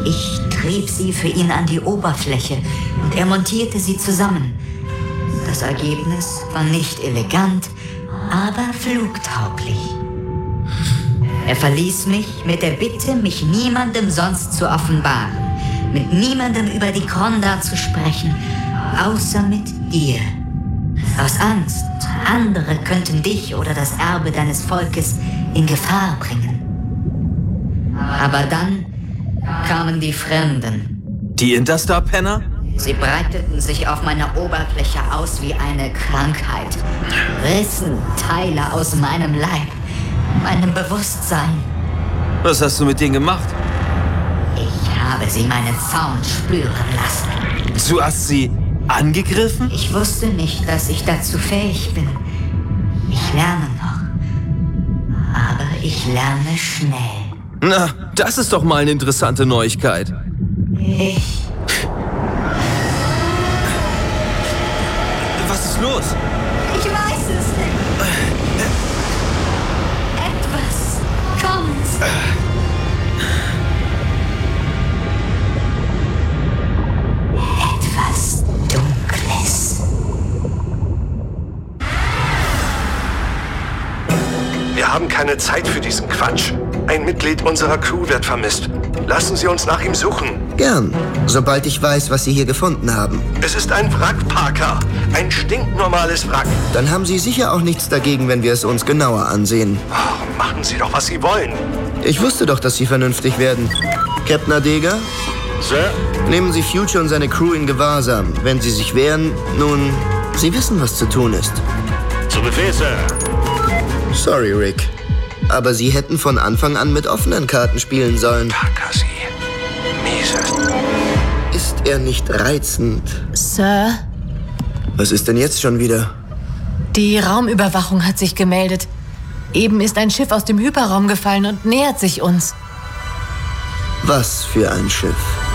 Ich trieb sie für ihn an die Oberfläche und er montierte sie zusammen. Das Ergebnis war nicht elegant, aber flugtauglich. Er verließ mich mit der Bitte, mich niemandem sonst zu offenbaren, mit niemandem über die Kronda zu sprechen, außer mit dir. Aus Angst, andere könnten dich oder das Erbe deines Volkes in Gefahr bringen. Aber dann kamen die Fremden. Die Interstar-Penner? Sie breiteten sich auf meiner Oberfläche aus wie eine Krankheit, rissen Teile aus meinem Leib, meinem Bewusstsein. Was hast du mit denen gemacht? Ich habe sie meinen Zaun spüren lassen. Du hast sie angegriffen? Ich wusste nicht, dass ich dazu fähig bin. Ich lerne noch. Aber ich lerne schnell. Na, das ist doch mal eine interessante Neuigkeit. Was ist los? Ich weiß es nicht. Etwas kommt. Etwas Dunkles. Wir haben keine Zeit für diesen Quatsch. Ein Mitglied unserer Crew wird vermisst. Lassen Sie uns nach ihm suchen. Gern, sobald ich weiß, was Sie hier gefunden haben. Es ist ein Wrack, Parker. Ein stinknormales Wrack. Dann haben Sie sicher auch nichts dagegen, wenn wir es uns genauer ansehen. Oh, machen Sie doch, was Sie wollen. Ich wusste doch, dass Sie vernünftig werden. Captain Adega? Sir? Nehmen Sie Future und seine Crew in Gewahrsam. Wenn Sie sich wehren, nun, Sie wissen, was zu tun ist. Zu Befehl, Sir. Sorry, Rick. Aber Sie hätten von Anfang an mit offenen Karten spielen sollen. Parker, Sie. Miese. Ist er nicht reizend? Sir, Was ist denn jetzt schon wieder? die Raumüberwachung hat sich gemeldet. Eben ist ein Schiff aus dem Hyperraum gefallen und nähert sich uns. Was für ein Schiff?